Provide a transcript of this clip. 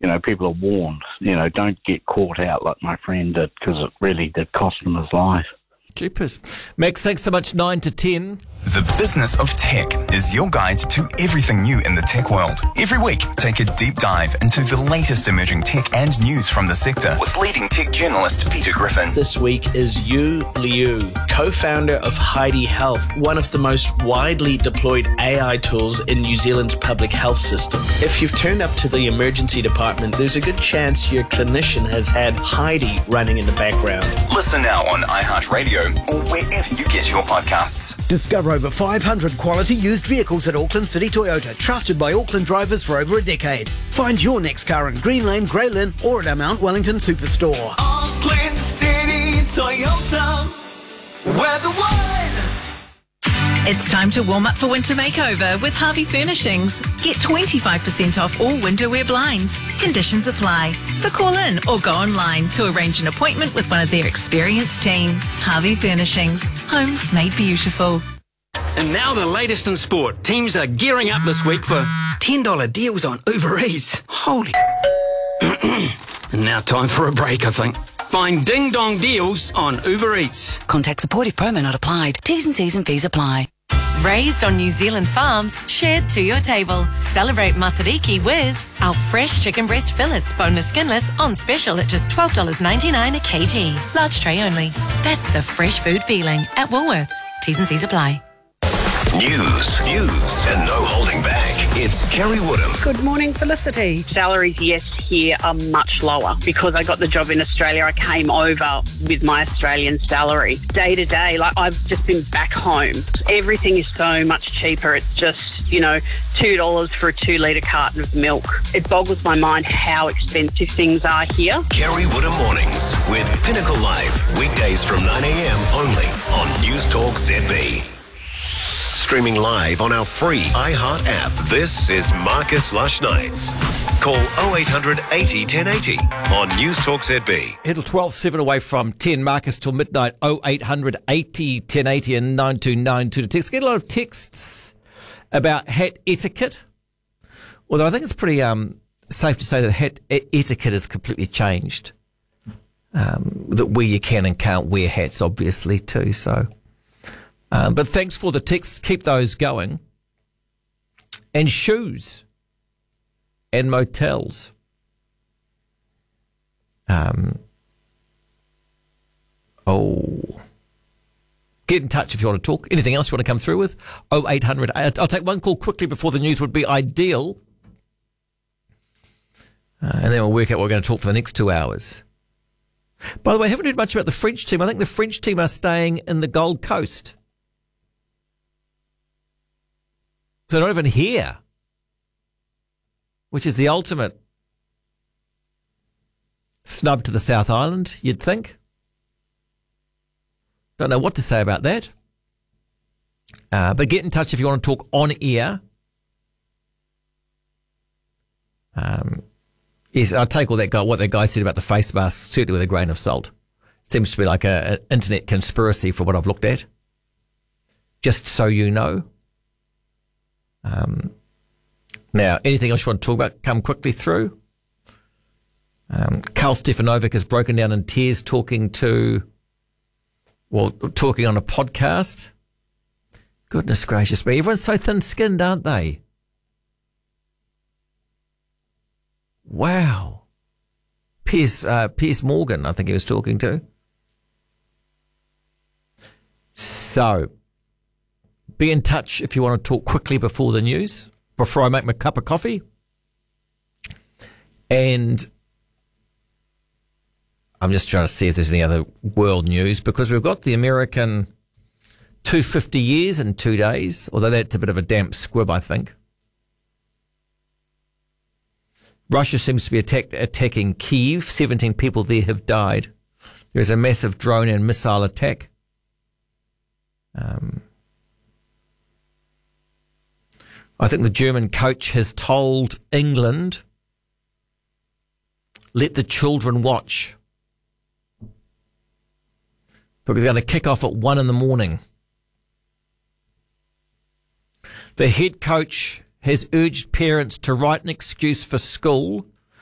people are warned. Don't get caught out like my friend did, because it really did cost him his life. Jeepers. Max, thanks so much. 9 to 10. The Business of Tech is your guide to everything new in the tech world. Every week, take a deep dive into the latest emerging tech and news from the sector with leading tech journalist Peter Griffin. This week is Yu Liu, co-founder of Heidi Health, one of the most widely deployed AI tools in New Zealand's public health system. If you've turned up to the emergency department, there's a good chance your clinician has had Heidi running in the background. Listen now on iHeartRadio or wherever you get your podcasts. Discover over 500 quality used vehicles at Auckland City Toyota, trusted by Auckland drivers for over a decade. Find your next car in Green Lane, Grey Lynn, or at our Mount Wellington Superstore. Auckland City Toyota, we're the one. It's time to warm up for winter makeover with Harvey Furnishings. Get 25% off all winter wear blinds. Conditions apply. So call in or go online to arrange an appointment with one of their experienced team. Harvey Furnishings. Homes made beautiful. And now the latest in sport. Teams are gearing up this week for $10 deals on Uber Eats. Holy. And now time for a break, I think. Find Ding Dong deals on Uber Eats. Contact supportive promo not applied. T's and C's and fees apply. Raised on New Zealand farms, shared to your table. Celebrate Matariki with our fresh chicken breast fillets, boneless, skinless, on special at just $12.99 a kg. Large tray only. That's the fresh food feeling at Woolworths. T's and C's apply. News, and no holding back. It's Kerry Woodham. Good morning, Felicity. Salaries, yes, here are much lower. Because I got the job in Australia, I came over with my Australian salary. Day to day, I've just been back home. Everything is so much cheaper. It's just, $2 for a 2-litre carton of milk. It boggles my mind how expensive things are here. Kerry Woodham Mornings with Pinnacle Live. Weekdays from 9 a.m. only on News Talk ZB. Streaming live on our free iHeart app. This is Marcus Lush Nights. Call 0800 80 1080 on News Talk ZB. It'll 12:07 away from 10. Marcus till midnight. 0800 80 1080 and 9292 to text. Get a lot of texts about hat etiquette. Although I think it's pretty safe to say that hat etiquette has completely changed. That where you can and can't wear hats, obviously, too. So. But thanks for the texts. Keep those going. And shoes and motels. Get in touch if you want to talk. Anything else you want to come through with? 0800. I'll take one call quickly before the news would be ideal. And then we'll work out what we're going to talk for the next 2 hours. By the way, I haven't heard much about the French team. I think the French team are staying in the Gold Coast. So not even here, which is the ultimate snub to the South Island, you'd think. Don't know what to say about that. But get in touch if you want to talk on air. Yes, I'll take what that guy said about the face mask, certainly with a grain of salt. Seems to be like an internet conspiracy for what I've looked at. Just so you know. Now, anything else you want to talk about, come quickly through. Karl Stefanovic has broken down in tears talking on a podcast. Goodness gracious me. Everyone's so thin-skinned, aren't they? Wow. Piers Morgan, I think he was talking to. So, be in touch if you want to talk quickly before the news, before I make my cup of coffee. And I'm just trying to see if there's any other world news, because we've got the American 250 years in 2 days, although that's a bit of a damp squib, I think. Russia seems to be attacking Kyiv. 17 people there have died. There's a massive drone and missile attack. I think the German coach has told England, let the children watch. Because they're going to kick off at 1 a.m. The head coach has urged parents to write an excuse for school